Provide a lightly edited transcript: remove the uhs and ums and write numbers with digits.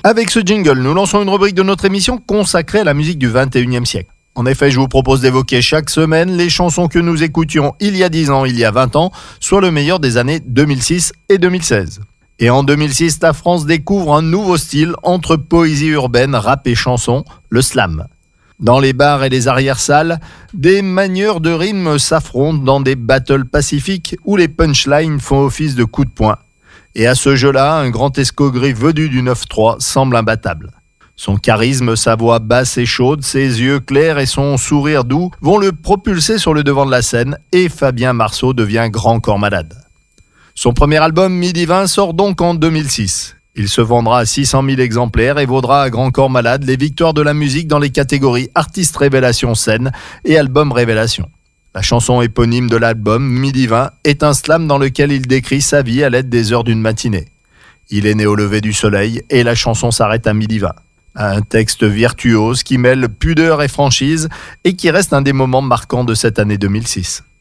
Avec ce jingle, nous lançons une rubrique de notre émission consacrée à la musique du 21e siècle. En effet, je vous propose d'évoquer chaque semaine les chansons que nous écoutions il y a 10 ans, il y a 20 ans, soit le meilleur des années 2006 et 2016. Et en 2006, la France découvre un nouveau style entre poésie urbaine, rap et chanson, le slam. Dans les bars et les arrière-salles, des manieurs de rimes s'affrontent dans des battles pacifiques où les punchlines font office de coups de poing. Et à ce jeu-là, un grand escogriffe venu du 9-3 semble imbattable. Son charisme, sa voix basse et chaude, ses yeux clairs et son sourire doux vont le propulser sur le devant de la scène et Fabien Marceau devient grand corps malade. Son premier album, Midi 20, sort donc en 2006. Il se vendra à 600 000 exemplaires et vaudra à Grand Corps Malade les victoires de la musique dans les catégories Artiste Révélation Scène et Album Révélation. La chanson éponyme de l'album, Midi 20, est un slam dans lequel il décrit sa vie à l'aide des heures d'une matinée. Il est né au lever du soleil et la chanson s'arrête à midi 20. Un texte virtuose qui mêle pudeur et franchise et qui reste un des moments marquants de cette année 2006.